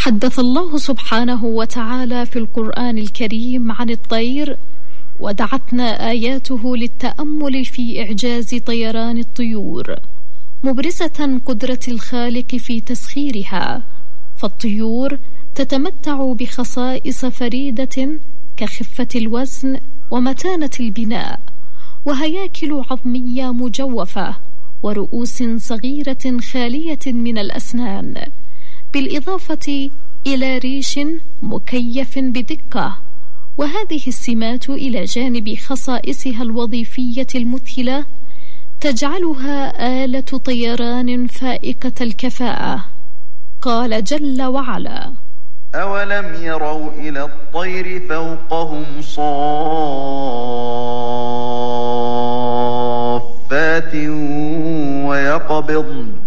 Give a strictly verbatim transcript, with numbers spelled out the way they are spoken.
تحدث الله سبحانه وتعالى في القرآن الكريم عن الطير، ودعتنا آياته للتأمل في إعجاز طيران الطيور، مبرزة قدرة الخالق في تسخيرها. فالطيور تتمتع بخصائص فريدة كخفة الوزن ومتانة البناء، وهياكل عظمية مجوفة، ورؤوس صغيرة خالية من الأسنان، بالإضافة إلى ريش مكيف بدقة. وهذه السمات إلى جانب خصائصها الوظيفية المذهلة تجعلها آلة طيران فائقة الكفاءة. قال جل وعلا: أولم يروا إلى الطير فوقهم صافات ويقبضن